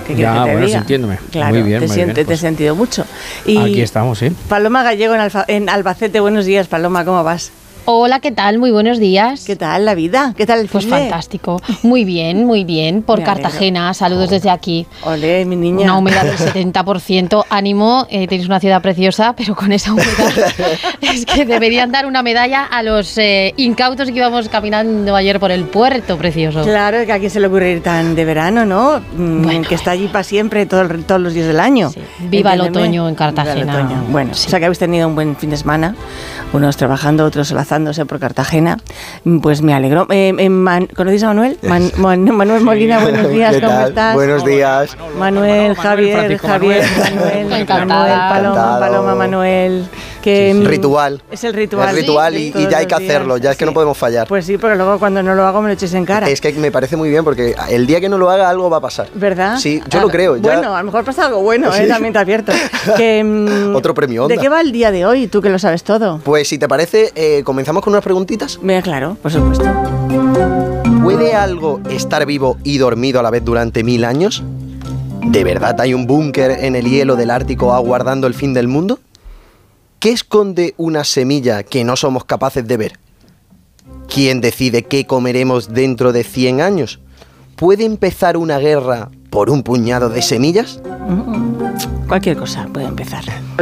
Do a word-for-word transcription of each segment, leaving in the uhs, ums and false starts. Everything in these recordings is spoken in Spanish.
¿Qué ya, que te bueno, diga? sintiéndome. Claro, muy bien, te, muy siente, bien, te he pues, sentido mucho. Y aquí estamos, sí. Paloma Gallego en, Alfa, en Albacete, buenos días, Paloma, ¿cómo vas? Hola, ¿qué tal? Muy buenos días. ¿Qué tal la vida? ¿Qué tal el Pues finde? fantástico. Muy bien, muy bien. Por Me alegro. Cartagena, saludos desde aquí. Olé, mi niña. Una humedad del setenta por ciento. Ánimo, eh, tenéis una ciudad preciosa, pero con esa humedad es que deberían dar una medalla a los eh, incautos que íbamos caminando ayer por el puerto precioso. Claro, que a quién se le ocurre ir tan de verano, ¿no? Mm, Bueno. que está allí para siempre, todo el- todos los días del año. Sí. Viva el Entiéndeme. otoño en Cartagena. Viva el otoño. Bueno, Sí. o sea que habéis tenido un buen fin de semana, unos trabajando, otros lazándose por Cartagena. Pues me alegro. Eh, eh, Man- ¿Conocéis a Manuel? Man- Man- Manuel Molina, buenos días, ¿Qué ¿cómo tal? estás? Buenos días. Manuel, Manuel, Javier, Francisco Javier, Manuel. Manuel, Encantada. Manuel, Paloma, Encantado. Paloma, Manuel. Que, Sí, sí. mm, Ritual. Es el ritual. Es ritual sí, y- y todos ya hay los que hacerlo, ya es que no podemos fallar. Pues sí, porque luego cuando no lo hago me lo echéis en cara. Es que me parece muy bien porque el día que no lo haga algo va a pasar. ¿Verdad? Sí, yo Ah, lo creo. ya- Bueno, a lo mejor pasa algo bueno, Sí. ¿eh? También te advierto. Que, mm, Otro premio ¿De Onda. qué va el día de hoy? Tú que lo sabes todo. Pues si te parece, eh, comenzamos con unas preguntitas. Venga, claro, por supuesto. ¿Puede algo estar vivo y dormido a la vez durante mil años? ¿De verdad hay un búnker en el hielo del Ártico aguardando el fin del mundo? ¿Qué esconde una semilla que no somos capaces de ver? ¿Quién decide qué comeremos dentro de cien años? ¿Puede empezar una guerra por un puñado de semillas? Cualquier cosa puede empezar.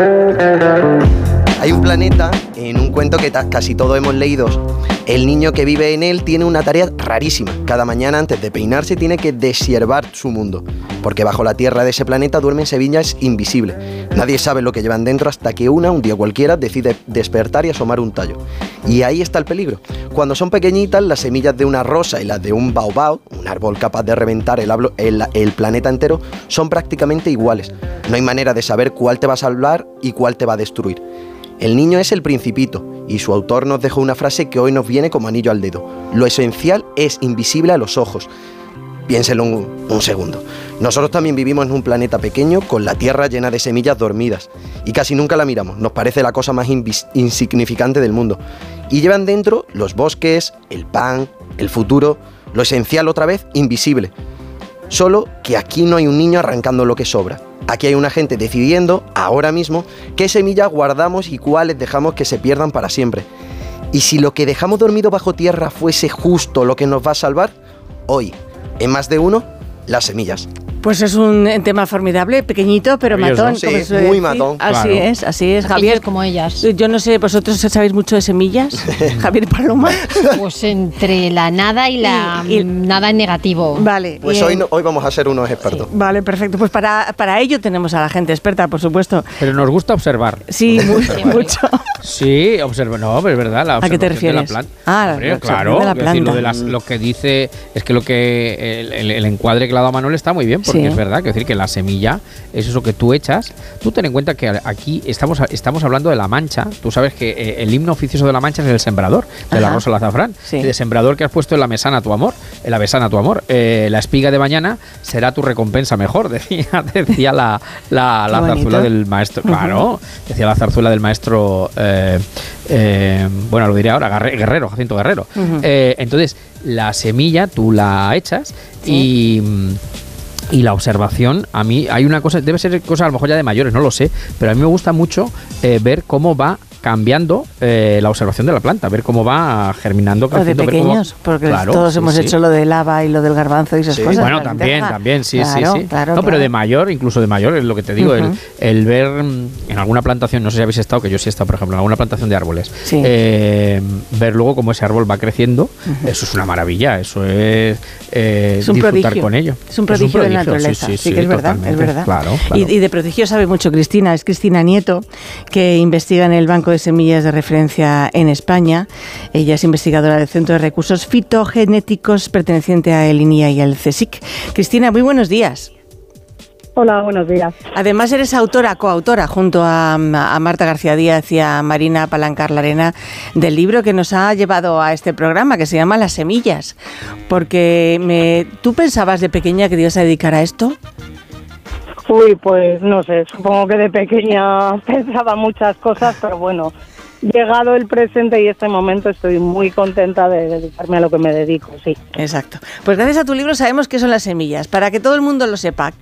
Hay un planeta, en un cuento que ta- casi todos hemos leído. El niño que vive en él tiene una tarea rarísima. Cada mañana antes de peinarse tiene que deshiervar su mundo, porque bajo la tierra de ese planeta duermen semillas invisibles. Nadie sabe lo que llevan dentro hasta que una, un día cualquiera, decide despertar y asomar un tallo. Y ahí está el peligro. Cuando son pequeñitas, las semillas de una rosa y las de un baobab, un árbol capaz de reventar el, hablo- el- el planeta entero, son prácticamente iguales. No hay manera de saber cuál te va a salvar y cuál te va a destruir. El niño es el Principito, y su autor nos dejó una frase que hoy nos viene como anillo al dedo. Lo esencial es invisible a los ojos. Piénselo un, un segundo. Nosotros también vivimos en un planeta pequeño con la Tierra llena de semillas dormidas, y casi nunca la miramos, nos parece la cosa más invis- insignificante del mundo. Y llevan dentro los bosques, el pan, el futuro, lo esencial otra vez invisible. Solo que aquí no hay un niño arrancando lo que sobra. Aquí hay una gente decidiendo, ahora mismo, qué semillas guardamos y cuáles dejamos que se pierdan para siempre. Y si lo que dejamos dormido bajo tierra fuese justo lo que nos va a salvar, hoy, en más de uno, las semillas. Pues es un tema formidable, pequeñito, pero Maravilloso. matón. Sí, como se suele muy decir. matón. Así Claro. es, así es. Ellos Javier, como ellas. yo no sé, ¿vosotros sabéis mucho de semillas? Javier Paloma. Pues entre la nada y la Y- y- nada en negativo. Vale. Pues bien. hoy, no- hoy vamos a ser unos expertos. Vale, perfecto. Pues para, para ello tenemos a la gente experta, por supuesto. Pero nos gusta observar. Sí, muy- mucho. Sí, observa, no, pero es verdad, la ¿A qué te observación de la refieres? planta. Ah, la Hombre, observación claro, de la es decir, lo, planta. de las- lo que dice es que lo que el, el- el encuadre que le ha dado Manuel está muy bien, porque Sí. es verdad, que decir que la semilla es eso que tú echas. Tú ten en cuenta que aquí estamos estamos hablando de La Mancha. Tú sabes que eh, el himno oficioso de La Mancha es el sembrador, de la Ajá. rosa al azafrán. Sí. Y de sembrador que has puesto en la mesana tu amor, en la mesana tu amor. Eh, la espiga de mañana será tu recompensa mejor, decía, decía la, la, la Qué bonito. zarzuela del maestro. Claro, decía la zarzuela del maestro. eh, eh, bueno, lo diré ahora, Garre- Guerrero, Jacinto Guerrero. Ujú. Eh, entonces, la semilla tú la echas y. mm, Y la observación, a mí hay una cosa, debe ser cosa a lo mejor ya de mayores, no lo sé, pero a mí me gusta mucho eh, ver cómo va cambiando eh, la observación de la planta, ver cómo va germinando, O de creciendo. ver cómo- pequeños, porque Claro, todos sí, hemos sí. hecho lo de lava y lo del garbanzo y esas Sí. cosas. Bueno, la también, lenteja. también, sí, Claro, sí, sí. claro, no, pero claro. de mayor, incluso de mayor, es lo que te digo, Ujú. el, el ver mm, en alguna plantación, no sé si habéis estado, que yo sí he estado, por ejemplo, en alguna plantación de árboles, Sí. eh, ver luego cómo ese árbol va creciendo, eso es una maravilla, eso es, eh, Es un disfrutar prodigio. con ello. Es un prodigio de la naturaleza. Sí, que es verdad, es verdad. Claro, claro. Y, y de prodigio sabe mucho Cristina, es Cristina Nieto, que investiga en el Banco de Semillas de Referencia en España. Ella es investigadora del Centro de Recursos Fitogenéticos perteneciente a el INIA y al CSIC. Cristina, muy buenos días. Hola, buenos días. Además eres autora, coautora, junto a, a Marta García Díaz y a Marina Palancar Larena, del libro que nos ha llevado a este programa, que se llama Las semillas. Porque me, ¿tú pensabas de pequeña que te ibas a dedicar a esto? Uy, pues no sé, supongo que de pequeña pensaba muchas cosas, pero bueno, llegado el presente y este momento estoy muy contenta de dedicarme a lo que me dedico, sí. Exacto. Pues gracias a tu libro sabemos qué son las semillas. Para que todo el mundo lo sepa,